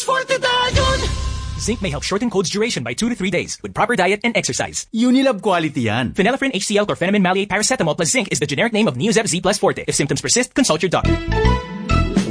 Forte dayon! Zinc may help shorten cold's duration by 2 to 3 days with proper diet and exercise. Unilab quality yan. Phenylephrine HCl chlorpheniramine maleate paracetamol plus zinc is the generic name of Neozep Z plus Forte. If symptoms persist, consult your doctor.